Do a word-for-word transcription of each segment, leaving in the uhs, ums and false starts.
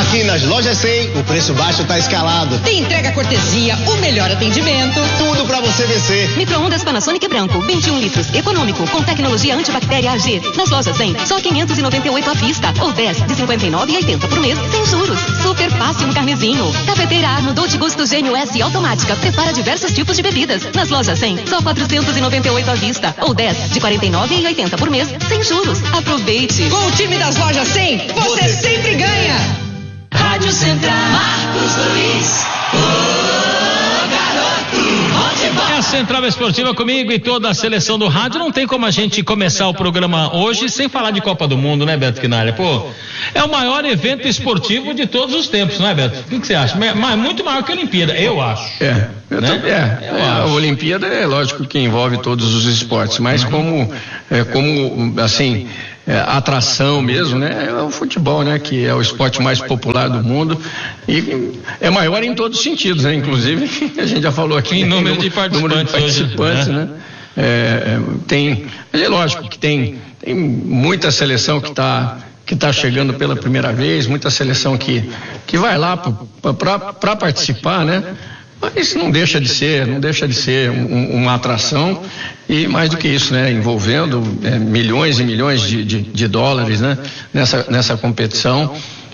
Aqui nas Lojas cem, o preço baixo tá escalado. Tem entrega cortesia, o melhor atendimento. Tudo pra você vencer. Micro-ondas Panasonic branco, vinte e um litros, econômico, com tecnologia antibactéria A G. Nas Lojas cem, só quinhentos e noventa e oito à vista, ou dez de cinquenta e nove e oitenta por mês, sem juros. Super fácil no carnezinho. Cafeteira Arno Dolce Gusto Gênio S automática, prepara diversos tipos de bebidas. Nas Lojas cem, só quatrocentos e noventa e oito à vista, ou dez de quarenta e nove e oitenta por mês, sem juros. Aproveite. Com o time das Lojas cem, você, você sempre ganha. Rádio Central, Marcos Luiz, o garoto, onde vai? É a Central Esportiva comigo e toda a seleção do rádio. Não tem como a gente começar o programa hoje sem falar de Copa do Mundo, né, Beto Quinalha? Pô, é o maior evento esportivo de todos os tempos, não é, Beto? O que, que você acha? Mas muito maior que a Olimpíada, eu acho. É, eu né? tô, é, eu é acho. A Olimpíada é lógico que envolve todos os esportes, mas uhum. como, é, como, assim... É, atração mesmo, né? É o futebol, né? Que é o esporte mais popular do mundo e é maior em todos os sentidos, né? Inclusive, a gente já falou aqui em número, número de participantes, número de participantes hoje, né? né? É, tem, é lógico que tem, tem muita seleção que está que está chegando pela primeira vez, muita seleção que que vai lá para participar, né? Mas não deixa de ser, não deixa de ser um, uma atração e mais do que isso, né? Envolvendo é, milhões e milhões de, de, de dólares, né? Nessa, nessa competição.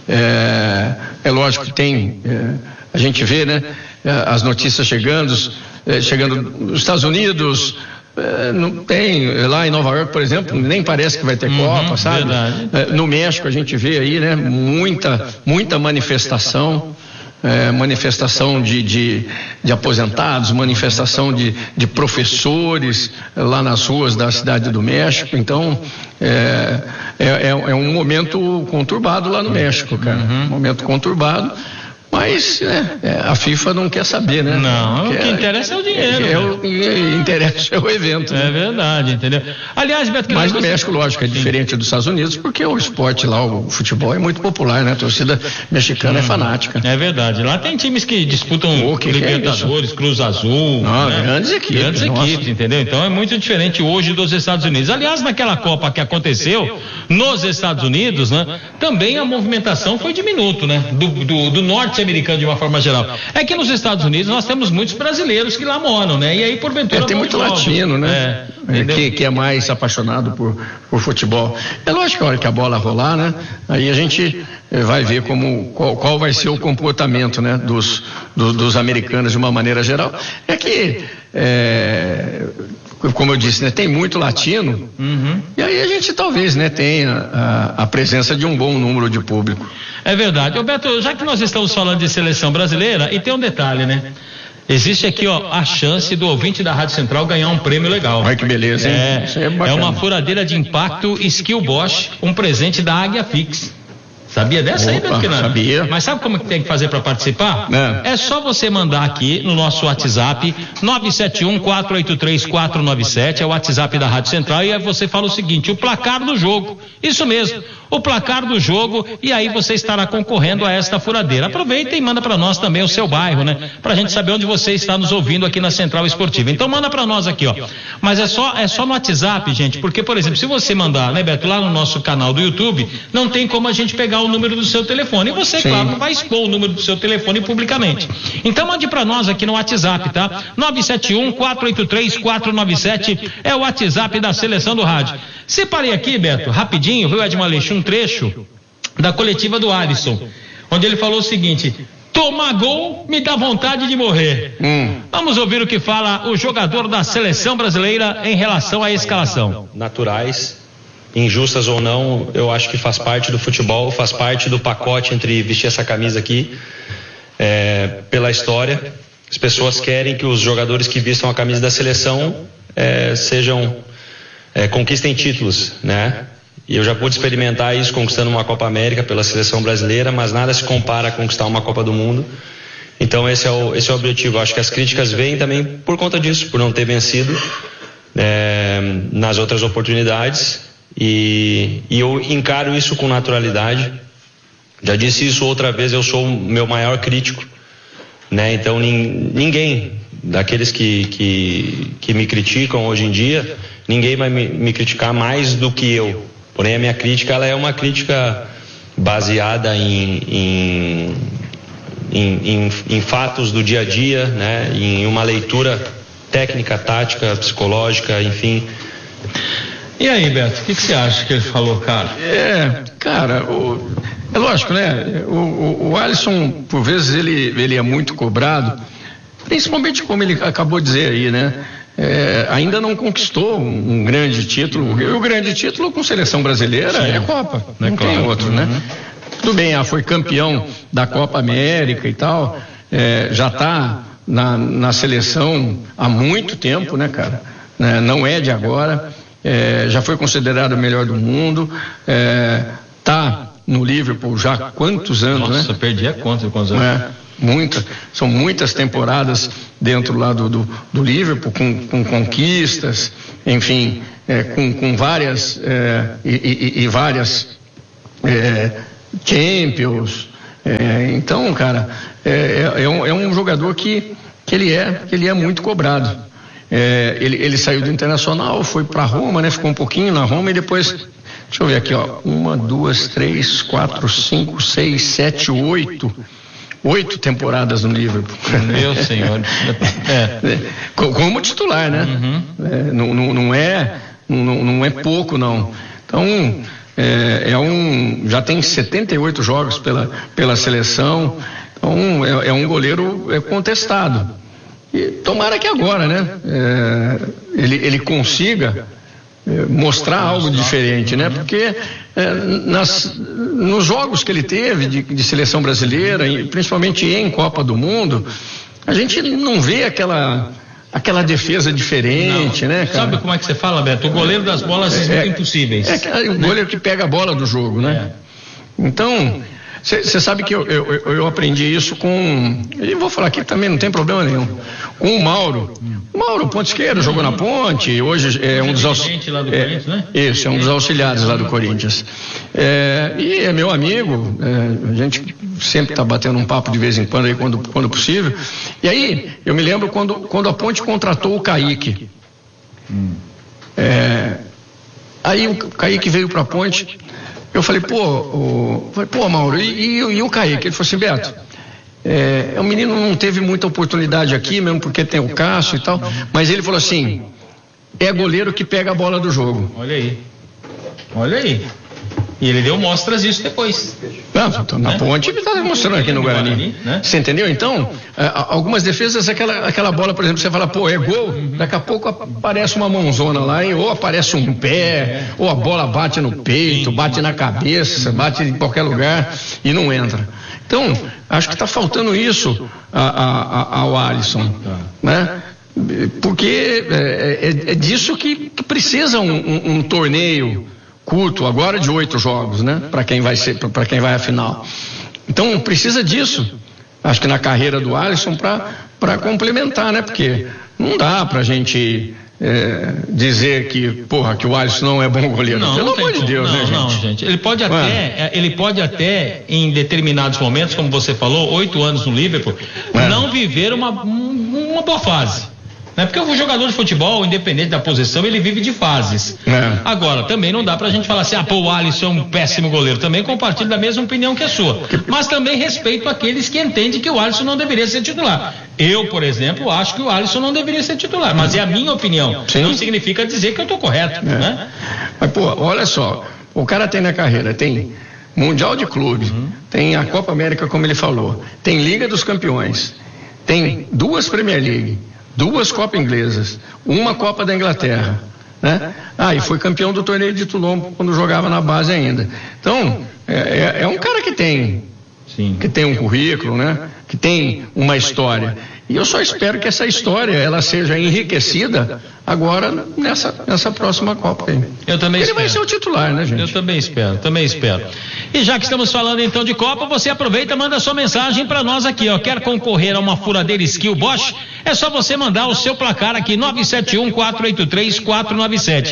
É, é lógico que tem, é, a gente vê, né? As notícias chegando, é, chegando nos Estados Unidos, é, não tem, lá em Nova York, por exemplo, nem parece que vai ter uhum, Copa, sabe? É, no México a gente vê aí, né? Muita, muita manifestação. É, manifestação de, de, de aposentados, manifestação de, de professores lá nas ruas da cidade do México. Então, é, é, é um momento conturbado lá no México, cara. Uhum. Um momento conturbado. Mas é, a FIFA não quer saber, né? Não, quer, o que interessa é o dinheiro. É, é o que interessa é o evento. É, né? Verdade, entendeu? Aliás, Beto, mas no México, lógico, é diferente dos Estados Unidos, porque o esporte lá, o futebol é muito popular, né? A torcida mexicana hum, é fanática. É verdade. Lá tem times que disputam oh, que Libertadores, é Cruz Azul. Não, né? Grandes equipes. Grandes nossa. equipes, entendeu? Então é muito diferente hoje dos Estados Unidos. Aliás, naquela Copa que aconteceu nos Estados Unidos, né? Também a movimentação foi diminuto, né? Do, do, do norte americano de uma forma geral. É que nos Estados Unidos nós temos muitos brasileiros que lá moram, né? E aí porventura é, tem muito jogos, latino, né? É, é, que, que é mais apaixonado por, por futebol. É lógico que a hora que a bola rolar, né? Aí a gente vai ver como qual, qual vai ser o comportamento, né? Dos, do, dos americanos de uma maneira geral. É que é, como eu disse, né, tem muito latino, uhum. E aí a gente talvez, né, tenha a, a presença de um bom número de público. É verdade. Roberto, já que nós estamos falando de seleção brasileira, e tem um detalhe, né? Existe aqui, ó, a chance do ouvinte da Rádio Central ganhar um prêmio legal. Olha que beleza, hein? É, Isso é, é uma furadeira de impacto Skill Bosch, um presente da Águia Fix. Sabia dessa aí, Beto Quinalha? Sabia. Mas sabe como que tem que fazer para participar? É. É só você mandar aqui no nosso WhatsApp nove sete um, quatro oito três, quatro nove sete, é o WhatsApp da Rádio Central, e aí você fala o seguinte: o placar do jogo. Isso mesmo, o placar do jogo, e aí você estará concorrendo a esta furadeira. Aproveita e manda para nós também o seu bairro, né? Pra gente saber onde você está nos ouvindo aqui na Central Esportiva. Então manda para nós aqui, ó. Mas é só é só no WhatsApp, gente, porque, por exemplo, se você mandar, né, Beto, lá no nosso canal do YouTube, não tem como a gente pegar o número do seu telefone. E você, Sim. claro, não vai expor o número do seu telefone publicamente. Então mande para nós aqui no WhatsApp, tá? nove sete um, quatro oito três, quatro nove sete é o WhatsApp da Seleção do Rádio. Separei aqui, Beto, rapidinho, viu, Edmar Aleixo, um trecho da coletiva do Alisson, onde ele falou o seguinte: tomar gol me dá vontade de morrer. Hum. Vamos ouvir o que fala o jogador da Seleção Brasileira em relação à escalação. Naturais, injustas ou não, eu acho que faz parte do futebol, faz parte do pacote entre vestir essa camisa aqui, é, pela história. As pessoas querem que os jogadores que vistam a camisa da seleção é, sejam é, conquistem títulos, né? E eu já pude experimentar isso conquistando uma Copa América pela seleção brasileira, mas nada se compara a conquistar uma Copa do Mundo. Então esse é o, esse é o objetivo. Eu acho que as críticas vêm também por conta disso, por não ter vencido é, nas outras oportunidades. E, e eu encaro isso com naturalidade. Já disse isso outra vez, eu sou o meu maior crítico, né? Então nin, ninguém daqueles que, que, que me criticam hoje em dia, ninguém vai me, me criticar mais do que eu. Porém a minha crítica, ela é uma crítica baseada em, em, em, em, em fatos do dia a dia, né? Em uma leitura técnica, tática, psicológica, enfim. E aí, Beto, o que, que você acha que ele falou, cara? É, cara, o, é lógico, né? O, o, o Alisson, por vezes, ele, ele é muito cobrado, principalmente como ele acabou de dizer aí, né? É, ainda não conquistou um, um grande título. E o grande título com seleção brasileira Sim. é a Copa, não, não tem claro. outro, né? Uhum. Tudo bem, ah, foi campeão da Copa América e tal, é, já está na, na seleção há muito tempo, né, cara? É, não é de agora, é, já foi considerado o melhor do mundo, é, tá no Liverpool já há quantos anos, Nossa, né? Nossa, perdi a conta de quantos anos. É. Muita, são muitas temporadas dentro lá do, do, do Liverpool, com, com conquistas, enfim, é, com, com várias é, e, e, e várias é, Champions. É, então, cara, é, é, um, é um jogador que, que, ele é, que ele é muito cobrado. É, ele, ele saiu do Internacional, foi para Roma, né? Ficou um pouquinho na Roma e depois, deixa eu ver aqui, ó, uma, duas, três, quatro, cinco, seis, sete, oito. Oito temporadas no Liverpool. Meu senhor. É. Como titular, né? Uhum. É, não, não, não, é, não, não é pouco, não. Então, é, é um, já tem setenta e oito jogos pela, pela seleção. Então, é, é um goleiro contestado. E tomara que agora, né? É, ele, ele consiga mostrar algo diferente, né? Porque é, nas, nos jogos que ele teve de, de seleção brasileira, e principalmente em Copa do Mundo, a gente não vê aquela aquela defesa diferente, não. né, cara? Sabe como é que você fala, Beto? O goleiro das bolas é, impossíveis. É, é o goleiro que pega a bola do jogo, né? É. Então, você sabe que eu, eu, eu aprendi isso com, e vou falar aqui também, não tem problema nenhum, com o Mauro. O Mauro, ponto esquerdo, jogou na Ponte, hoje é um dos auxiliares. lá do é, Corinthians, né? Isso, é um dos auxiliares lá do Corinthians. É, e é meu amigo, é, a gente sempre está batendo um papo de vez em quando aí, quando, quando possível. E aí, eu me lembro quando, quando a Ponte contratou o Kaique. É, aí o Kaique veio para a Ponte. Eu falei, pô, o, falei, pô, Mauro, e, e, e o Kaique? Ele falou assim, Beto, é, o menino não teve muita oportunidade aqui, mesmo porque tem o Cássio e tal, mas ele falou assim, é goleiro que pega a bola do jogo. Olha aí, olha aí. E ele deu mostras disso depois. Não, na né? Ponte ele está demonstrando aqui no Guarani. Né? Você entendeu? Então, algumas defesas, aquela, aquela bola, por exemplo, você fala, pô, é gol, daqui a pouco aparece uma mãozona lá, e, ou aparece um pé, ou a bola bate no peito, bate na cabeça, bate em qualquer lugar e não entra. Então, acho que está faltando isso a, a, a, ao Alisson, né? Porque é, é, é disso que, que precisa um, um, um torneio curto, agora de oito jogos, né? Para quem vai ser, para quem vai à final. Então precisa disso. Acho que na carreira do Alisson para para complementar, né? Porque não dá pra gente é, dizer que, porra, que o Alisson não é bom goleiro. Não, Pelo não amor de Deus, não, né, gente? Não, gente. Ele pode até, é. ele pode até em determinados momentos, como você falou, oito anos no Liverpool, é. não viver uma uma boa fase. Né? Porque o jogador de futebol, independente da posição, ele vive de fases. É. Agora, também não dá pra gente falar assim, ah, pô, o Alisson é um péssimo goleiro. Também compartilho da mesma opinião que a sua. Mas também respeito aqueles que entendem que o Alisson não deveria ser titular. Eu, por exemplo, acho que o Alisson não deveria ser titular. Mas é a minha opinião. Sim. Não significa dizer que eu tô correto, é. né? Mas, pô, olha só, o cara tem na carreira, tem Mundial de Clubes, uhum. tem a Copa América, como ele falou, tem Liga dos Campeões, tem duas Premier League, duas Copas Inglesas, uma Copa da Inglaterra, né? Ah, e foi campeão do torneio de Toulon quando jogava na base ainda. Então, é, é, é um cara que tem, Sim. que tem um currículo, né? Que tem uma história. E eu só espero que essa história ela seja enriquecida agora nessa, nessa próxima Copa aí. Eu também Ele espero. vai ser o titular, né, gente? Eu também espero, também espero. E já que estamos falando então de Copa, você aproveita, manda sua mensagem para nós aqui, ó. Quer concorrer a uma furadeira Skill Bosch? É só você mandar o seu placar aqui, nove sete um, quatro oito três, quatro nove sete.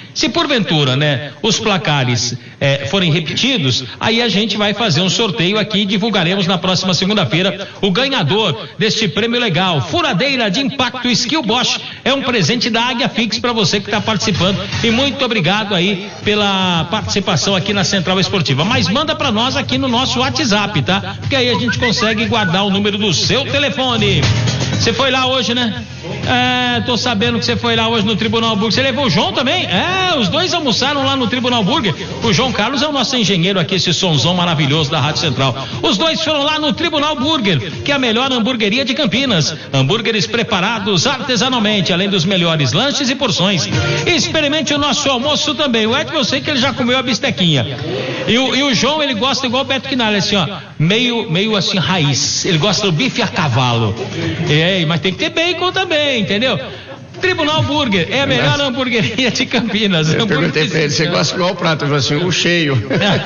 Se porventura, né, os placares é, forem repetidos, aí a gente vai fazer um sorteio aqui e divulgaremos na próxima segunda-feira o ganhador deste prêmio legal. Furadeira de impacto Skill Bosch é um presente da Águia Fix para você que está participando. E muito obrigado aí pela participação aqui na Central Esportiva. Mas manda para nós aqui no nosso WhatsApp, tá? Porque aí a gente consegue guardar o número do seu telefone. Você foi lá hoje, né? É, tô sabendo que você foi lá hoje no Tribunal Burger. Você levou o João também? É, os dois almoçaram lá no Tribunal Burger. O João Carlos é o nosso engenheiro aqui, esse sonzão maravilhoso da Rádio Central. Os dois foram lá no Tribunal Burger, que é a melhor hamburgueria de Campinas. Hambúrgueres preparados artesanalmente, além dos melhores lanches e porções. Experimente o nosso almoço também. O Edson, eu sei que ele já comeu a bistequinha. E o, e o João, ele gosta igual o Beto Quinalha, assim, ó, meio, meio assim, raiz. Ele gosta do bife a cavalo. É, mas tem que ter bacon também, entendeu? Tribunal Burger é a melhor hamburgueria de Campinas. Eu perguntei pra ele, você gosta de qual prato? Ele falou assim, o cheio.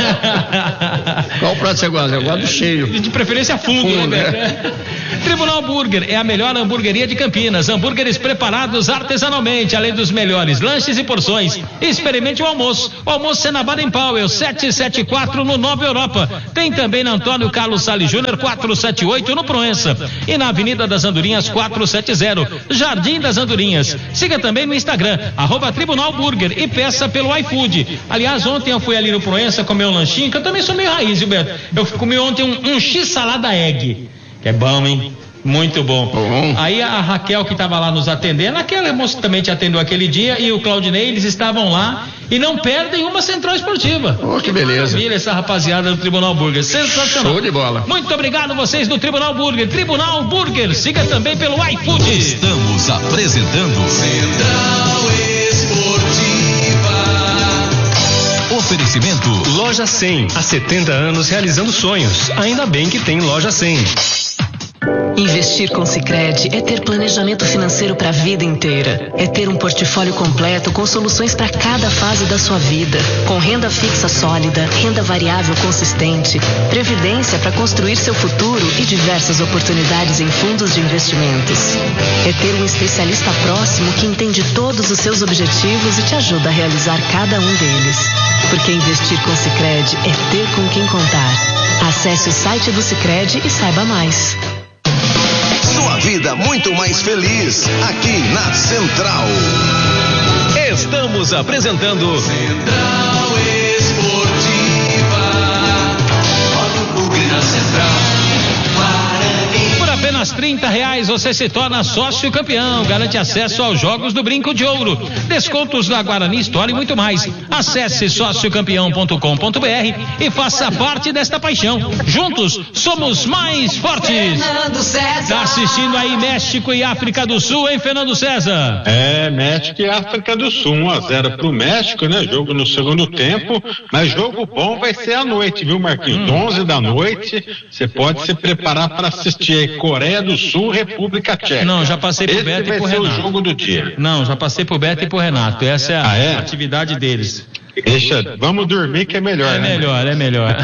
Qual prato você gosta? Eu gosto do cheio. De preferência fundo, fundo né? né? Tribunal Burger é a melhor hamburgueria de Campinas. Hambúrgueres preparados artesanalmente, além dos melhores lanches e porções. Experimente o almoço. O almoço é na Baden Powell, setecentos e setenta e quatro no Nova Europa. Tem também na Antônio Carlos Salles Júnior, quatrocentos e setenta e oito no Proença. E na Avenida das Andorinhas, quatrocentos e setenta, Jardim das Andorinhas. Siga também no Instagram, arroba Tribunal Burger, e peça pelo iFood. Aliás, ontem eu fui ali no Proença comer um lanchinho, que eu também sou meio raiz, Gilberto. Eu comi ontem um, um X-salada egg, que é bom, hein? Muito bom. Uhum. Aí a Raquel, que estava lá nos atendendo, aquela moça que também te atendeu aquele dia, e o Claudinei, eles estavam lá e não perdem uma Central Esportiva. Oh, que beleza. Maravilha essa rapaziada do Tribunal Burger. Sensacional. Show de bola. Muito obrigado vocês do Tribunal Burger. Tribunal Burger, siga também pelo iFood. Estamos apresentando Central Esportiva. Oferecimento Loja cem. Há setenta anos realizando sonhos. Ainda bem que tem Loja cem. Investir com Sicredi é ter planejamento financeiro para a vida inteira. É ter um portfólio completo com soluções para cada fase da sua vida. Com renda fixa sólida, renda variável consistente, previdência para construir seu futuro e diversas oportunidades em fundos de investimentos. É ter um especialista próximo que entende todos os seus objetivos e te ajuda a realizar cada um deles. Porque investir com Sicredi é ter com quem contar. Acesse o site do Sicredi e saiba mais. Sua vida muito mais feliz aqui na Central. Estamos apresentando Central Esportiva. Olha o Burger na Central. Por apenas trinta reais você se torna sócio campeão. Garante acesso aos jogos do Brinco de Ouro, descontos da Guarani Store e muito mais. Acesse sócio campeão ponto com ponto br e faça parte desta paixão. Juntos somos mais fortes. Fernando César. Tá assistindo aí México e África do Sul, hein, Fernando César? É, México e África do Sul, um a zero pro México, né? Jogo no segundo tempo, mas jogo bom vai ser à noite, viu, Marquinhos? Hum. onze da noite, você pode se preparar para assistir aí Coreia do Sul, República Tcheca. Não, já passei por Beto e por Renato. Esse vai ser o jogo do dia. Não, já passei por Beto e por Renato. Essa é a ah, é? atividade deles. Deixa, vamos dormir que é melhor, é né? Melhor, é melhor,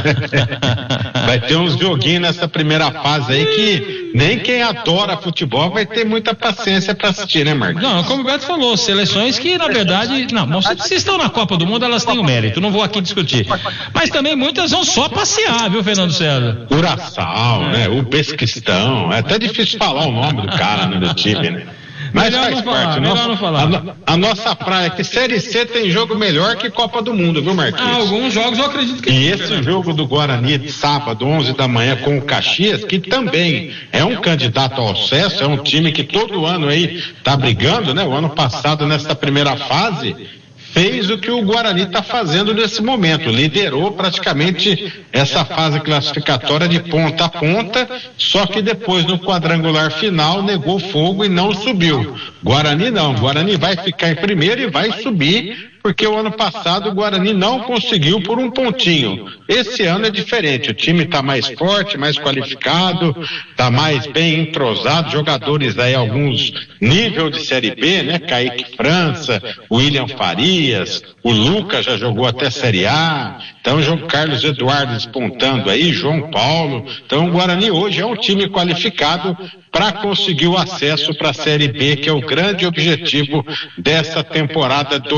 vai ter uns joguinhos nessa primeira fase aí que nem quem adora futebol vai ter muita paciência para assistir, né, Marcos? Não, como o Beto falou, seleções que, na verdade, não, se estão na Copa do Mundo, elas têm o mérito, não vou aqui discutir. Mas também muitas vão só passear, viu, Fernando César? Curaçao, né? O Pesquistão, é até difícil falar o nome do cara, né, do time, né? Mas melhor faz parte, falar, nossa, não falar. A, a nossa praia, que Série C tem jogo melhor que Copa do Mundo, viu, Marquinhos? Ah, alguns jogos eu acredito que E esse verdade. jogo do Guarani, sábado, onze da manhã, com o Caxias, que também é um candidato ao acesso, é um time que todo ano aí tá brigando, né? O ano passado, nessa primeira fase, fez o que o Guarani está fazendo nesse momento, liderou praticamente essa fase classificatória de ponta a ponta, só que depois no quadrangular final negou fogo e não subiu. Guarani não, Guarani vai ficar em primeiro e vai subir, porque o ano passado o Guarani não conseguiu por um pontinho. Esse ano é diferente, o time está mais forte, mais qualificado, está mais bem entrosado, jogadores aí, alguns nível de Série B, né? Kaique França, William Farias, o Lucas já jogou até Série A, então João Carlos Eduardo despontando aí, João Paulo, então o Guarani hoje é um time qualificado para conseguir o acesso para a Série B, que é o grande objetivo dessa temporada dois mil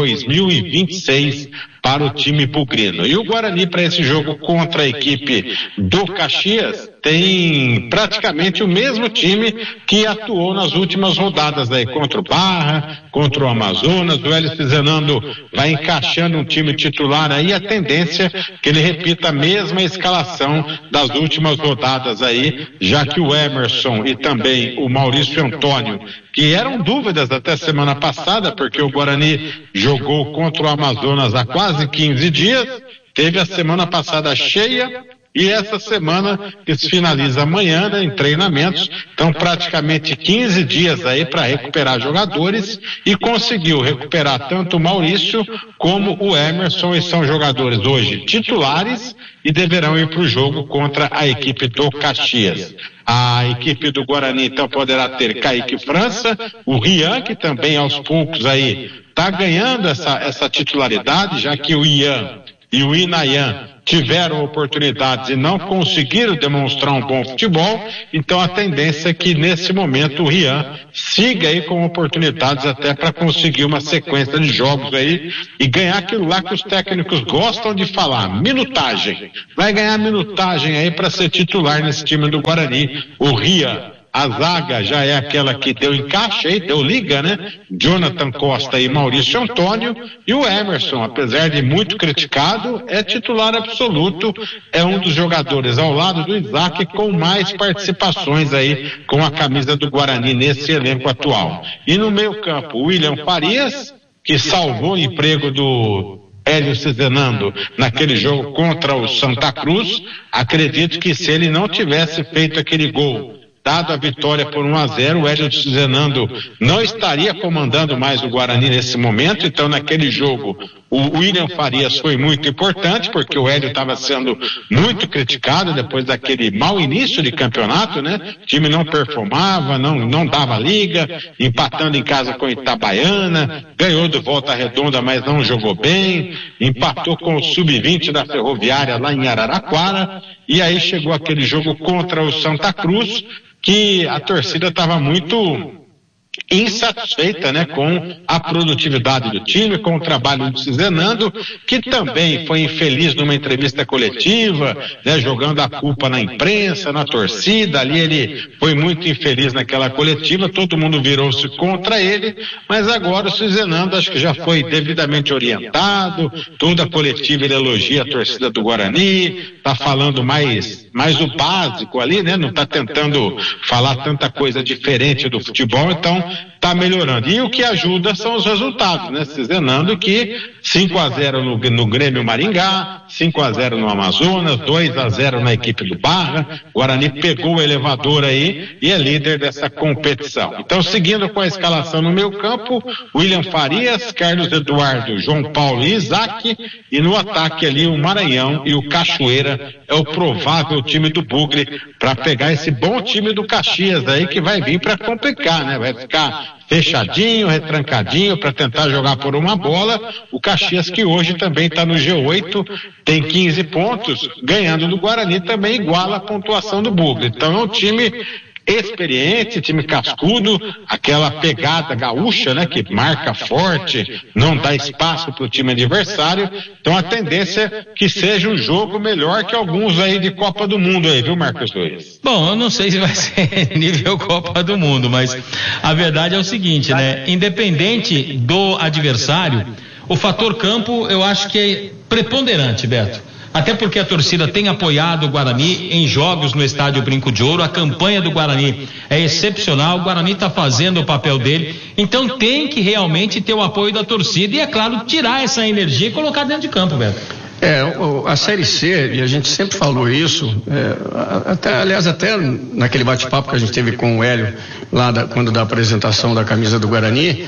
mil e vinte e seis para o time bugrino. E o Guarani, para esse jogo contra a equipe do Caxias, tem praticamente o mesmo time que atuou nas últimas rodadas aí, contra o Barra, contra o Amazonas. O Hélio Cizenando vai encaixando um time titular aí, a tendência é que ele repita a mesma escalação das últimas rodadas aí, já que o Emerson e também o Maurício Antônio, que eram dúvidas até semana passada, porque o Guarani jogou contra o Amazonas há quase quinze dias, teve a semana passada cheia, e essa semana que se finaliza amanhã, né, em treinamentos, então praticamente quinze dias aí para recuperar jogadores, e conseguiu recuperar tanto o Maurício como o Emerson, e são jogadores hoje titulares e deverão ir para o jogo contra a equipe do Caxias. A equipe do Guarani então poderá ter Kaique França, o Rian, que também aos poucos aí está ganhando essa, essa titularidade, já que o Ian e o Inayan tiveram oportunidades e não conseguiram demonstrar um bom futebol, então a tendência é que nesse momento o Rian siga aí com oportunidades até para conseguir uma sequência de jogos aí e ganhar aquilo lá que os técnicos gostam de falar, minutagem. Vai ganhar minutagem aí para ser titular nesse time do Guarani, o Rian. A zaga já é aquela que deu encaixe aí, deu liga, né? Jonathan Costa e Maurício Antônio, e o Emerson, apesar de muito criticado, é titular absoluto, é um dos jogadores ao lado do Isaac com mais participações aí com a camisa do Guarani nesse elenco atual. E no meio campo, o William Farias, que salvou o emprego do Hélio Cizenando naquele jogo contra o Santa Cruz. Acredito que se ele não tivesse feito aquele gol, dado a vitória por um a zero, o Hélio Cizenando não estaria comandando mais o Guarani nesse momento. Então naquele jogo o William Farias foi muito importante, porque o Hélio estava sendo muito criticado depois daquele mau início de campeonato, né? O time não performava, não, não dava liga, empatando em casa com Itabaiana, ganhou do Volta Redonda, mas não jogou bem, empatou com o sub vinte da Ferroviária lá em Araraquara, e aí chegou aquele jogo contra o Santa Cruz, que a torcida estava muito insatisfeita, né, com a produtividade do time, com o trabalho do Cizenando, que também foi infeliz numa entrevista coletiva, né, jogando a culpa na imprensa, na torcida. Ali ele foi muito infeliz naquela coletiva, todo mundo virou-se contra ele, mas agora o Cizenando acho que já foi devidamente orientado, toda a coletiva ele elogia a torcida do Guarani, está falando mais, mais o básico ali, né, não está tentando falar tanta coisa diferente do futebol, então está melhorando. E o que ajuda são os resultados, né? Cizenando que cinco a zero no, no Grêmio Maringá, cinco a zero no Amazonas, dois a zero na equipe do Barra. Guarani pegou o elevador aí e é líder dessa competição. Então, seguindo com a escalação no meio campo, William Farias, Carlos Eduardo, João Paulo e Isaac, e no ataque ali o Maranhão e o Cachoeira é o provável time do Bugre para pegar esse bom time do Caxias aí, que vai vir para complicar, né? Vai ficar fechadinho, retrancadinho para tentar jogar por uma bola. O Caxias, que hoje também está no G oito, tem quinze pontos, ganhando do Guarani também iguala a pontuação do Bugre. Então é um time experiente, time cascudo, aquela pegada gaúcha, né, que marca forte, não dá espaço para o time adversário. Então a tendência é que seja um jogo melhor que alguns aí de Copa do Mundo aí, viu, Marcos Luiz? Bom, eu não sei se vai ser nível Copa do Mundo, mas a verdade é o seguinte, né, independente do adversário, o fator campo eu acho que é preponderante, Beto. Até porque a torcida tem apoiado o Guarani em jogos no estádio Brinco de Ouro. A campanha do Guarani é excepcional, o Guarani está fazendo o papel dele, então tem que realmente ter o apoio da torcida e, é claro, tirar essa energia e colocar dentro de campo, Beto. É, a Série C, e a gente sempre falou isso, é, até, aliás, até naquele bate-papo que a gente teve com o Hélio, lá da, quando da apresentação da camisa do Guarani,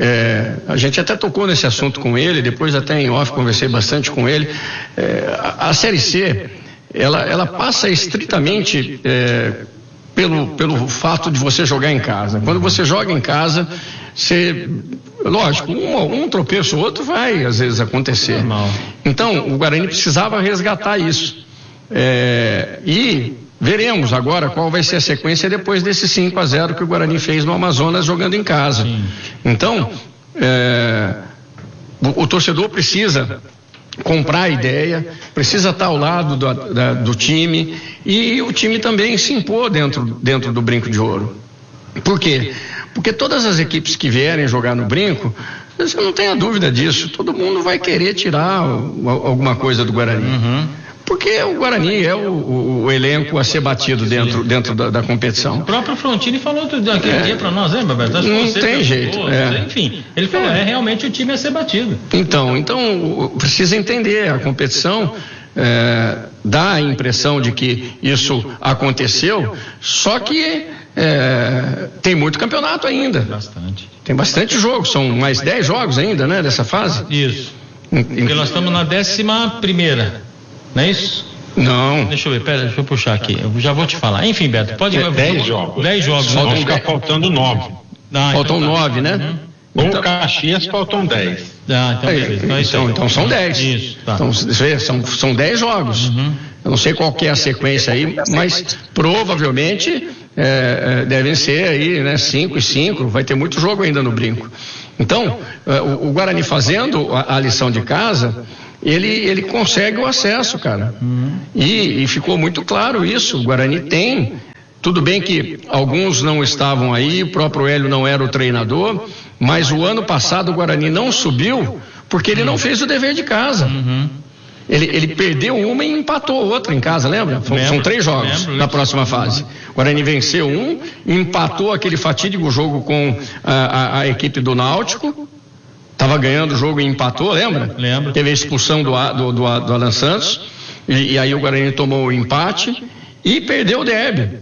É, a gente até tocou nesse assunto com ele, depois até em off conversei bastante com ele. É, a, a Série C, ela, ela passa estritamente é, pelo, pelo fato de você jogar em casa. Quando você joga em casa, você, lógico, um, um tropeço ou outro vai às vezes acontecer. Normal. Então o Guarani precisava resgatar isso. É, e veremos agora qual vai ser a sequência depois desse cinco a zero que o Guarani fez no Amazonas jogando em casa. Sim. Então, é, o, o torcedor precisa comprar a ideia, precisa estar ao lado do, da, do time, e o time também se impor dentro, dentro do Brinco de Ouro. Por quê? Porque todas as equipes que vierem jogar no Brinco, você não tenha dúvida disso, todo mundo vai querer tirar o, alguma coisa do Guarani. Uhum. Porque o Guarani é o, o, o elenco a ser batido dentro, dentro da, da competição. O próprio Frontini falou daquele é, dia para nós, né, Roberto? Acho não que você tem jeito. Falou, é. Enfim, ele falou, é. é realmente o time a ser batido. Então, então precisa entender, a competição é, dá a impressão de que isso aconteceu, só que é, tem muito campeonato ainda. Bastante. Tem bastante jogo, são mais dez jogos ainda, né, dessa fase? Isso. Porque nós estamos na décima primeira. Não é isso? Não. Deixa eu ver, pera, deixa eu puxar aqui. Eu já vou te falar. Enfim, Beto, pode ir. Dez jogos. Dez jogos. Só vão ficar faltando nove. Ah, faltam então, nove, né? Uhum. Com então, Caxias faltam dez. Ah, então beleza. Então, então, então são dez. Isso, tá. Então, são, são dez jogos. Uhum. Eu não sei qual que é a sequência aí, mas provavelmente é, devem ser aí, né, cinco e cinco. Vai ter muito jogo ainda no Brinco. Então, o, o Guarani fazendo a, a lição de casa, ele, ele consegue o acesso, cara. Uhum. E, e ficou muito claro isso. O Guarani tem. Tudo bem que alguns não estavam aí, o próprio Hélio não era o treinador, mas o ano passado o Guarani não subiu porque ele não fez o dever de casa. Uhum. Ele, ele perdeu uma e empatou outra em casa, lembra? São, são três jogos na próxima fase. O Guarani venceu um, empatou aquele fatídico jogo com a, a, a equipe do Náutico. Estava ganhando o jogo e empatou, lembra? Lembro. Teve a expulsão do, do, do, do Alan Santos, e, e aí o Guarani tomou o empate e perdeu o derby.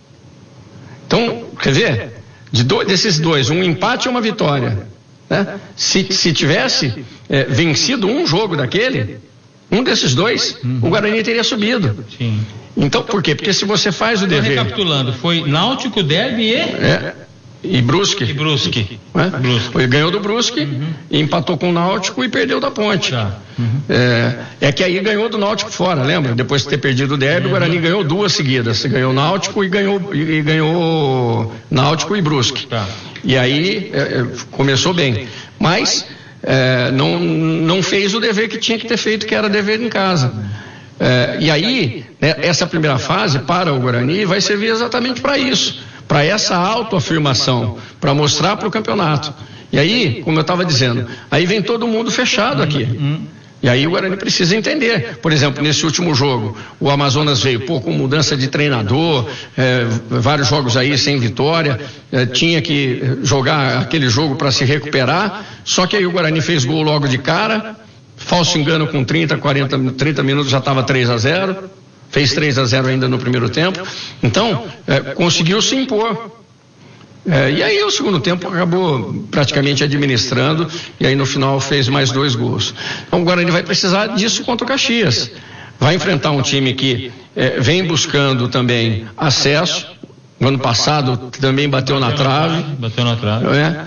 Então, quer dizer, de dois, desses dois, um empate e uma vitória. Né? Se, se tivesse é, vencido um jogo daquele, um desses dois, uhum. o Guarani teria subido. Sim. Então, por quê? Porque se você faz o dever... Recapitulando, foi Náutico, derby e... É. E Brusque. E Brusque. Né? Brusque. Ele ganhou do Brusque, uhum. empatou com o Náutico e perdeu da Ponte. Tá. Uhum. É, é que aí ganhou do Náutico fora, lembra? Depois de ter perdido o derby, uhum. o Guarani ganhou duas seguidas. Ganhou o Náutico e ganhou, e ganhou Náutico e Brusque. Tá. E aí é, começou bem. Mas é, não, não fez o dever que tinha que ter feito, que era dever em casa. É, e aí, né, essa primeira fase para o Guarani vai servir exatamente para isso. Para essa autoafirmação, para mostrar para o campeonato. E aí, como eu estava dizendo, aí vem todo mundo fechado aqui. E aí o Guarani precisa entender. Por exemplo, nesse último jogo, o Amazonas veio, pô, com mudança de treinador, é, vários jogos aí sem vitória, é, tinha que jogar aquele jogo para se recuperar, só que aí o Guarani fez gol logo de cara, falso engano com trinta, quarenta, trinta minutos já estava três a zero. Fez três a zero ainda no primeiro tempo. Então, é, conseguiu se impor. É, e aí o segundo tempo acabou praticamente administrando, e aí no final fez mais dois gols. Então o Guarani vai precisar disso contra o Caxias. Vai enfrentar um time que é, vem buscando também acesso. No ano passado também bateu, bateu na trave. Na, bateu na trave. É,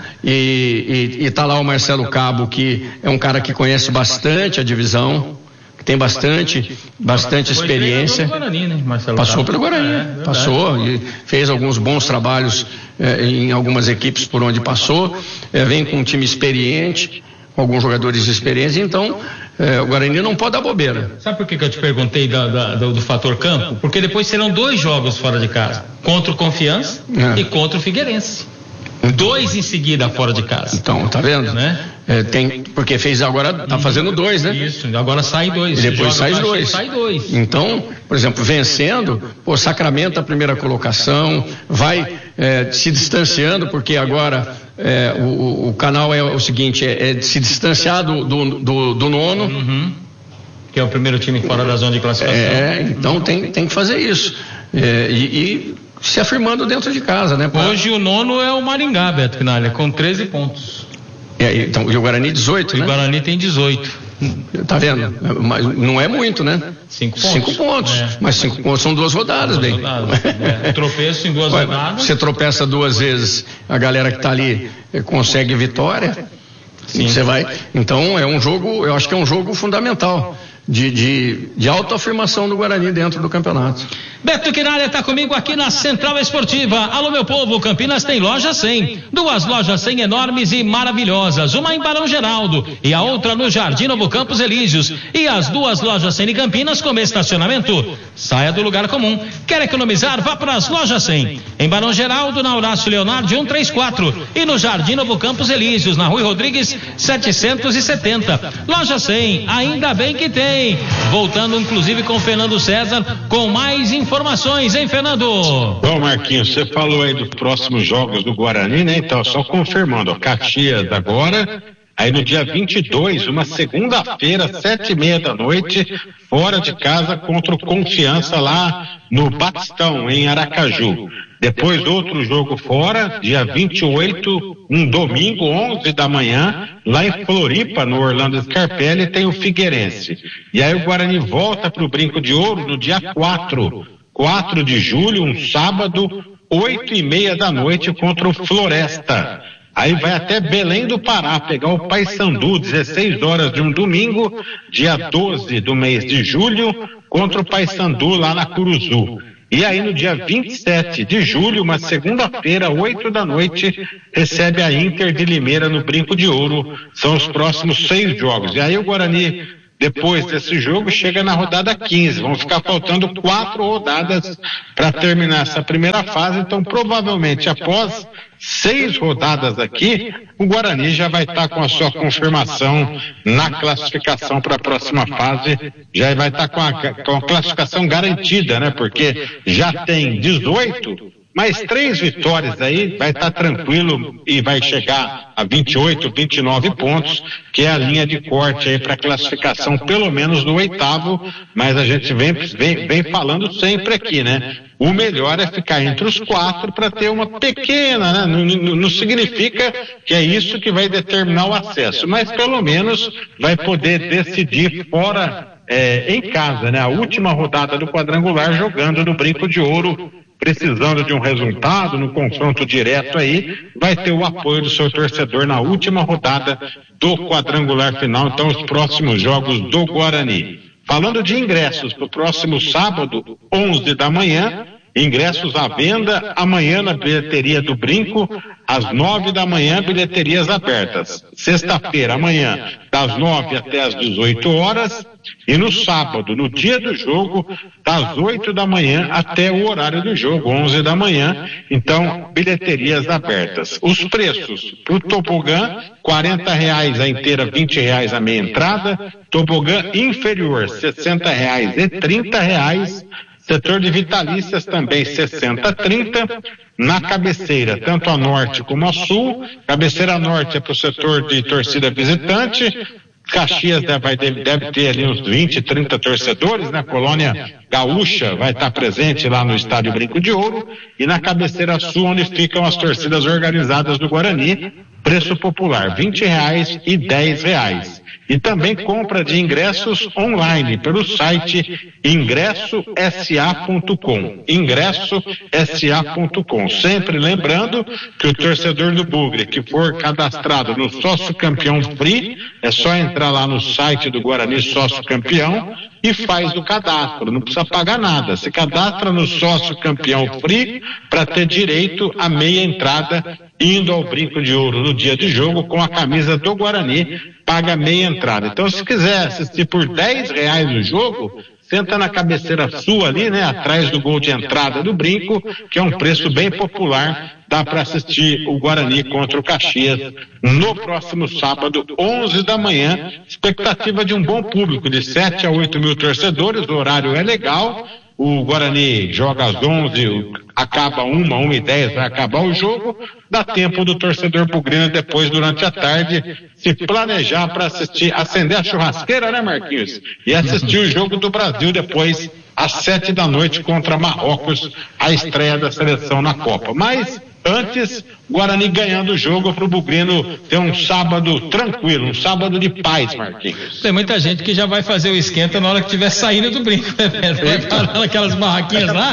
e está lá o Marcelo Cabo, que é um cara que conhece bastante a divisão. Tem bastante, bastante experiência. Guarani, né, Marcelo Passou Cabo. pelo Guarani, é, passou e fez alguns bons trabalhos eh, em algumas equipes por onde passou. Eh, vem com um time experiente, com alguns jogadores experientes. Então, eh, o Guarani não pode dar bobeira. Sabe por que, que eu te perguntei da, da, do, do fator campo? Porque depois serão dois jogos fora de casa, contra o Confiança é. e contra o Figueirense. Dois em seguida fora de casa. Então, tá vendo? Né? É, tem, porque fez agora, tá fazendo dois, né? Isso, agora sai dois. E depois sai dois. sai dois. Então, por exemplo, vencendo, pô, sacramenta a primeira colocação, vai é, se distanciando, porque agora é, o, o canal é o seguinte, é, é se distanciar do, do, do, do nono. Uhum. Que é o primeiro time fora da zona de classificação. É, então uhum. tem, tem que fazer isso. É, e, e se afirmando dentro de casa, né? Pra... Hoje o nono é o Maringá, Beto Quinalha, com treze pontos. É, então, e o Guarani dezoito, e né? O Guarani tem dezoito. Tá vendo? Mas não é muito, né? Cinco pontos. Cinco pontos. É. Mas cinco pontos são duas rodadas, duas bem. Rodadas. É. Tropeço em duas Ué, rodadas. Você tropeça duas vezes, a galera que tá ali consegue vitória. Sim. Você vai. Então é um jogo, eu acho que é um jogo fundamental. de, de, de autoafirmação do Guarani dentro do campeonato. Beto Quinalha está comigo aqui na Central Esportiva. Alô, meu povo, Campinas tem loja cem. Duas lojas cem enormes e maravilhosas. Uma em Barão Geraldo e a outra no Jardim Novo Campos Elíseos. E as duas lojas cem em Campinas com estacionamento. Saia do lugar comum. Quer economizar? Vá para as lojas cem. Em Barão Geraldo, na Horácio Leonardo cento e trinta e quatro. E no Jardim Novo Campos Elíseos, na Rui Rodrigues setecentos e setenta. Loja cem, ainda bem que tem. Voltando inclusive com o Fernando César com mais informações, hein, Fernando? Bom, Marquinhos, você falou aí dos próximos jogos do Guarani, né? Então, só confirmando, ó, Caxias agora, aí no dia vinte e dois, uma segunda-feira, sete e meia da noite, fora de casa contra o Confiança lá no Batistão, em Aracaju. Depois outro jogo fora, dia vinte e oito, um domingo, onze da manhã, lá em Floripa, no Orlando Scarpelli, tem o Figueirense. E aí o Guarani volta para o Brinco de Ouro no dia quatro, quatro de julho, um sábado, oito e meia da noite contra o Floresta. Aí vai até Belém do Pará pegar o Paysandu, dezesseis horas de um domingo, dia doze do mês de julho, contra o Paysandu lá na Curuzu. E aí no dia vinte e sete de julho, uma segunda-feira, oito da noite, recebe a Inter de Limeira no Brinco de Ouro. São os próximos seis jogos. E aí o Guarani, depois desse jogo, chega na rodada quinze. Vão ficar faltando quatro rodadas para terminar essa primeira fase. Então, provavelmente, após seis rodadas aqui, o Guarani já vai estar com a sua confirmação na classificação para a próxima fase. Já vai estar com a, com a classificação garantida, né? Porque já tem dezoito, mais três vitórias aí, vai estar tranquilo e vai chegar a vinte e oito, vinte e nove pontos, que é a linha de corte aí para a classificação, pelo menos no oitavo, mas a gente vem, vem, vem falando sempre aqui, né? O melhor é ficar entre os quatro para ter uma pequena, né? Não, não, não significa que é isso que vai determinar o acesso, mas pelo menos vai poder decidir fora, é, em casa, né? A última rodada do quadrangular jogando no Brinco de Ouro, precisando de um resultado no confronto direto aí, vai ter o apoio do seu torcedor na última rodada do quadrangular final. Então, os próximos jogos do Guarani. Falando de ingressos, para o próximo sábado, onze da manhã, ingressos à venda, amanhã na bilheteria do Brinco, às nove da manhã, bilheterias abertas. Sexta-feira, amanhã, das nove até as dezoito horas, e no sábado, no dia do jogo, das oito da manhã até o horário do jogo, onze da manhã. Então, bilheterias abertas. Os preços para o tobogã, quarenta reais a inteira, vinte reais a meia entrada. Tobogã inferior, sessenta reais e trinta reais. Setor de vitalícias também sessenta a trinta. Na cabeceira, tanto a norte como a sul. Cabeceira norte é para o setor de torcida visitante. Caxias deve, deve ter ali uns vinte, trinta torcedores, né? Colônia Gaúcha vai estar presente lá no Estádio Brinco de Ouro. E na cabeceira sul, onde ficam as torcidas organizadas do Guarani, preço popular, vinte reais e dez reais. E também compra de ingressos online pelo site ingresso s a ponto com. ingresso s a ponto com. Sempre lembrando que o torcedor do Bugre que for cadastrado no Sócio Campeão Free, é só entrar lá no site do Guarani Sócio Campeão e faz o cadastro, não precisa pagar nada. Se cadastra no Sócio Campeão Free para ter direito à meia entrada indo ao Brinco de Ouro no dia de jogo com a camisa do Guarani, paga meia entrada. Então, se quiser assistir por dez reais o jogo, senta na cabeceira sua ali, né, atrás do gol de entrada do Brinco, que é um preço bem popular. Dá para assistir o Guarani contra o Caxias no próximo sábado, onze da manhã. Expectativa de um bom público, de sete a oito mil torcedores. O horário é legal. O Guarani joga às onze, acaba uma, uma e dez, vai acabar o jogo. Dá tempo do torcedor bugrino depois, durante a tarde, se planejar para assistir, acender a churrasqueira, né, Marquinhos? E assistir o jogo do Brasil depois, às sete da noite, contra Marrocos, a estreia da seleção na Copa. Mas, antes, Guarani ganhando o jogo para o Bugrino ter um sábado tranquilo, um sábado de paz, Marquinhos. Tem muita gente que já vai fazer o esquenta na hora que estiver saindo do brinco, né, Beto? Vai parar naquelas barraquinhas lá.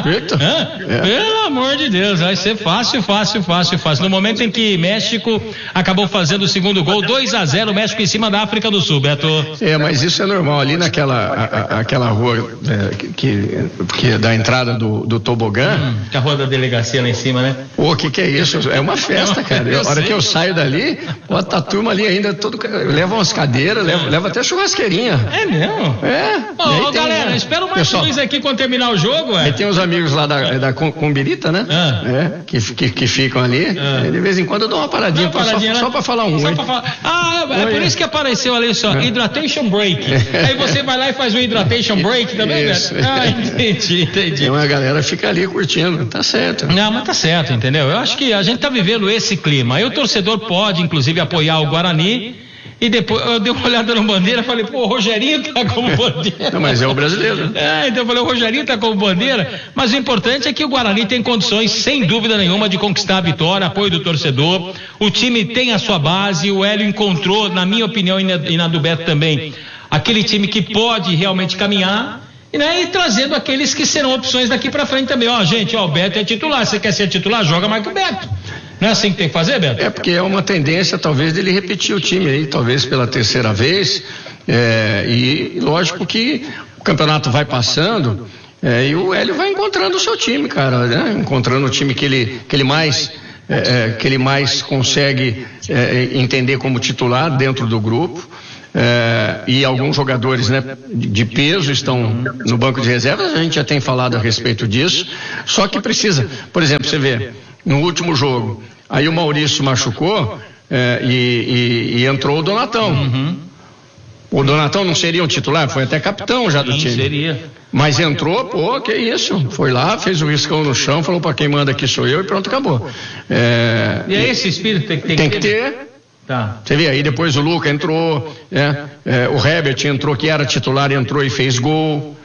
É. Pelo amor de Deus, vai ser fácil, fácil, fácil, fácil. No momento em que México acabou fazendo o segundo gol, dois a zero, México em cima da África do Sul, Beto. É, mas isso é normal. Ali naquela a, a, aquela rua é, que, que é da entrada do, do tobogã. Hum, que a rua da delegacia lá em cima, né? O que que é isso? É uma festa, cara. A hora que eu saio dali, bota a turma ali ainda, todo, leva umas cadeiras, leva, leva até churrasqueirinha. É mesmo? É. Ô, oh, galera, né? Espera o Marcos Luiz aqui quando terminar o jogo, ué. Aí tem os amigos lá da, da Cumbirita, né? Ah. É, que, que, que ficam ali. Ah. De vez em quando eu dou uma paradinha, uma paradinha só, né? Só pra falar um. Só pra falar. Ah, é, é por isso que apareceu ali só, é. Hydration Break. É. Aí você vai lá e faz um Hydration Break também, né? Ah, entendi, entendi. E uma galera fica ali curtindo, tá certo. Não, mas tá certo, entendeu? Eu acho que a gente tá vivendo esse clima. Aí o torcedor pode, inclusive, apoiar o Guarani. E depois eu dei uma olhada na bandeira e falei, pô, o Rogerinho tá como bandeira. Não, mas é o brasileiro. É, então eu falei, o Rogerinho tá como bandeira. Mas o importante é que o Guarani tem condições, sem dúvida nenhuma, de conquistar a vitória, apoio do torcedor. O time tem a sua base, o Hélio encontrou, na minha opinião e na, e na do Beto também, aquele time que pode realmente caminhar. Né, e trazendo aqueles que serão opções daqui pra frente também. Ó, gente, ó, o Beto é titular. Você quer ser titular? Joga mais que o Beto. Não é assim que tem que fazer, Beto? É porque é uma tendência, talvez, dele repetir o time aí, talvez pela terceira vez. É, e lógico que o campeonato vai passando é, e o Hélio vai encontrando o seu time, cara, né? Encontrando o time que ele, que ele mais. É, que ele mais consegue é, entender como titular dentro do grupo. É, e alguns jogadores, né, de peso estão no banco de reservas, a gente já tem falado a respeito disso, só que precisa, por exemplo, você vê, no último jogo, aí o Maurício machucou é, e, e, e entrou o Donatão. Uhum. O Donatão não seria um titular, foi até capitão já do Sim, time. Seria. Mas entrou, pô, que isso, foi lá, fez o riscão no chão, falou pra quem manda aqui sou eu e pronto, acabou. É, e é esse espírito que tem, tem que ter. ter. Tá. Você vê aí, depois o Luca entrou, é, é, o Herbert entrou, que era titular, entrou e fez gol.